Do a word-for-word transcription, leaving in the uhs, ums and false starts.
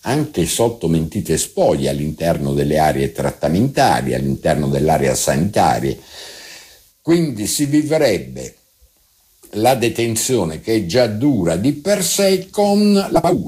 anche sotto mentite spoglie all'interno delle aree trattamentali, all'interno dell'area sanitaria. Quindi si vivrebbe la detenzione, che è già dura di per sé, con la paura